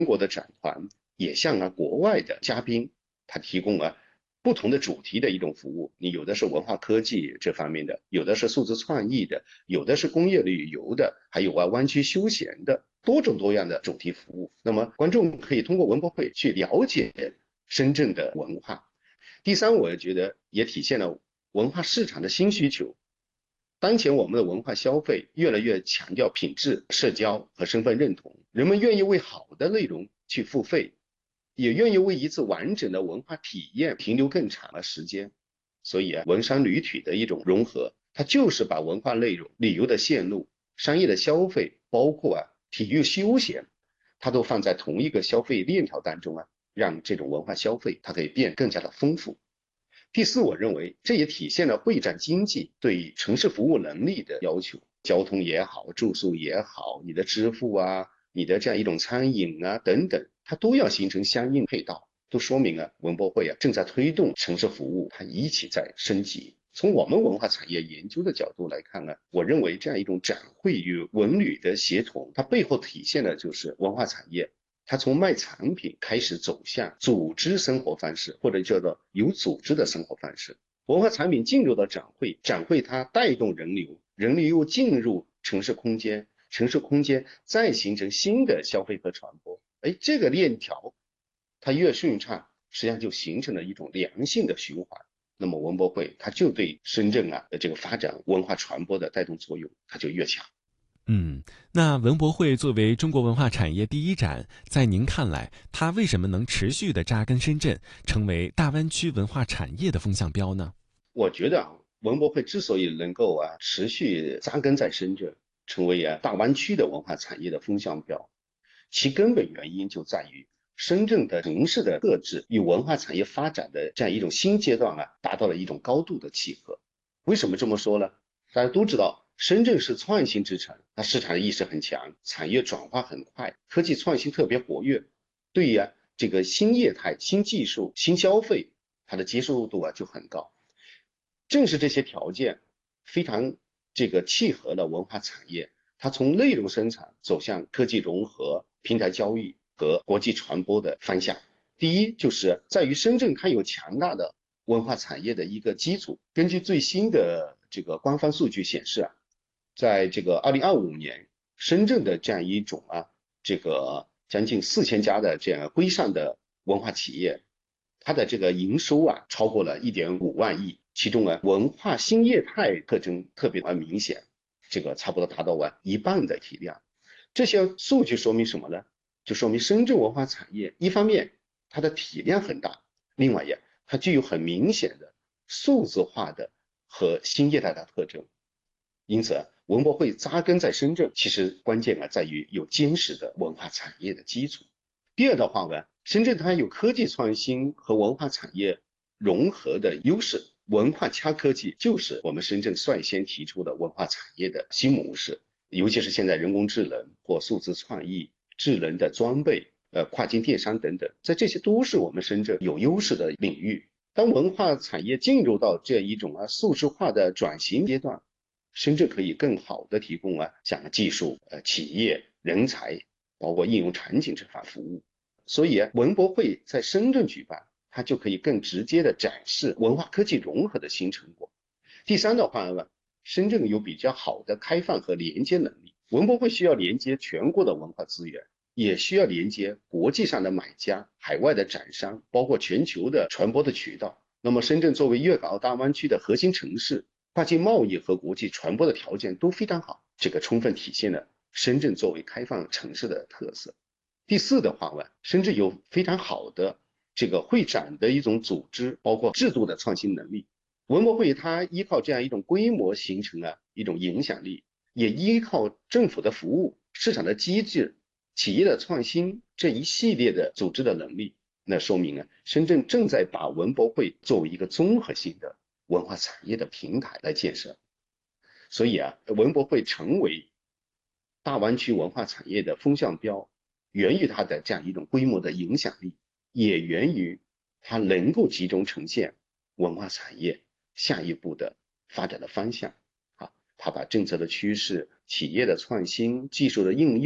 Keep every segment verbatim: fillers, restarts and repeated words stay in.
国的展团也向啊国外的嘉宾，他提供了不同的主题的一种服务。你有的是文化科技这方面的，有的是数字创意的，有的是工业旅游的，还有啊湾区休闲的，多种多样的主题服务。那么观众可以通过文博会去了解深圳的文化。第三，我觉得也体现了文化市场的新需求。当前我们的文化消费越来越强调品质、社交和身份认同，人们愿意为好的内容去付费，也愿意为一次完整的文化体验停留更长的时间。所以啊，文商旅体的一种融合，它就是把文化内容、旅游的线路、商业的消费，包括啊体育休闲，它都放在同一个消费链条当中啊，让这种文化消费它可以变更加的丰富。第四，我认为这也体现了会展经济对城市服务能力的要求，交通也好，住宿也好，你的支付啊，你的这样一种餐饮啊等等，它都要形成相应配套，都说明了文博会啊正在推动城市服务，它一起在升级。从我们文化产业研究的角度来看呢，我认为这样一种展会与文旅的协同，它背后体现的就是文化产业它从卖产品开始走向组织生活方式，或者叫做有组织的生活方式。文化产品进入到展会，展会它带动人流，人流又进入城市空间，城市空间再形成新的消费和传播。哎，这个链条它越顺畅，实际上就形成了一种良性的循环。那么文博会它就对深圳啊的这个发展文化传播的带动作用，它就越强。 嗯，那文博会作为中国文化产业第一展，在您看来，它为什么能持续的扎根深圳，成为大湾区文化产业的风向标呢？ 我觉得啊，文博会之所以能够啊持续扎根在深圳，成为啊大湾区的文化产业的风向标，其根本原因就在于深圳的城市的特质与文化产业发展的这样一种新阶段啊，达到了一种高度的契合。为什么这么说呢？大家都知道，深圳是创新之城，它市场意识很强，产业转化很快，科技创新特别活跃，对于啊这个新业态、新技术、新消费，它的接受度啊就很高。正是这些条件非常这个契合了文化产业，它从内容生产走向科技融合、平台交易和国际传播的方向。第一，就是在于深圳它有强大的文化产业的一个基础。根据最新的这个官方数据显示啊，在这个二零二五年，深圳的这样一种啊，这个将近四千家的这样规上的文化企业，它的这个营收啊超过了一点五万亿，其中啊文化新业态特征特别的明显，这个差不多达到完一半的体量。这些数据说明什么呢？就说明深圳文化产业一方面它的体量很大，另外呀它具有很明显的数字化的和新业态的特征。因此啊，文博会扎根在深圳，其实关键啊在于有坚实的文化产业的基础。第二的话呢，深圳它有科技创新和文化产业融合的优势，文化加科技就是我们深圳率先提出的文化产业的新模式，尤其是现在人工智能或数字创意、智能的装备、呃跨境电商等等，在这些都是我们深圳有优势的领域。当文化产业进入到这一种啊数字化的转型阶段，深圳可以更好的提供啊像技术、呃企业、人才，包括应用场景这方服务。所以啊，文博会在深圳举办，它就可以更直接的展示文化科技融合的新成果。第三的话呢，深圳有比较好的开放和连接能力，文博会需要连接全国的文化资源，也需要连接国际上的买家、海外的展商，包括全球的传播的渠道。那么，深圳作为粤港澳大湾区的核心城市，跨境贸易和国际传播的条件都非常好，这个充分体现了深圳作为开放城市的特色。第四的话呢，深圳有非常好的这个会展的一种组织，包括制度的创新能力。文博会它依靠这样一种规模形成了一种影响力，也依靠政府的服务、市场的机制、企业的创新这一系列的组织的能力。那说明啊，深圳正在把文博会作为一个综合性的文化产业的平台来建设。所以啊，文博会成为大湾区文化产业的风向标，源于它的这样一种规模的影响力，也源于它能够集中呈现文化产业下一步的发展的方向。啊，它把政策的趋势、企业的创新、技术的应用、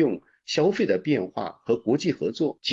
消费的变化和国际合作